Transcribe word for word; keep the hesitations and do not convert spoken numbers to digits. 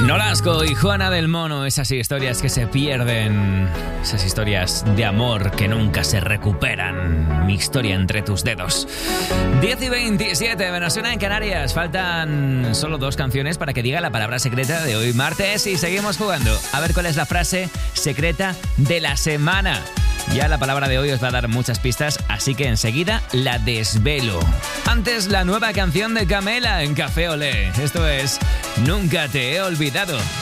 Nolasco y Juana del Mono, esas historias que se pierden, esas historias de amor que nunca se recuperan. Mi historia entre tus dedos. diez y veintisiete, Venezuela en Canarias. Faltan solo dos canciones para que diga la palabra secreta de hoy martes y seguimos jugando. A ver cuál es la frase secreta de la semana. Ya la palabra de hoy os va a dar muchas pistas, así que enseguida la desvelo. Antes, la nueva canción de Camela en Café Olé. Esto es Nunca te he olvidado.